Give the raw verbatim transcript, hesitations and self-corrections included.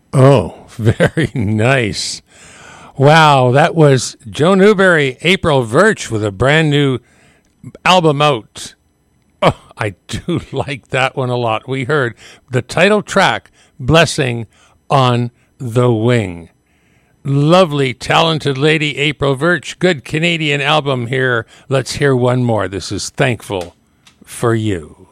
Oh, very nice. Wow, that was Joe Newberry, April Virch with a brand new album out. Oh, I do like that one a lot. We heard the title track, Blessing on the Wing. Lovely, talented lady, April Virch. Good Canadian album here. Let's hear one more. This is Thankful for You.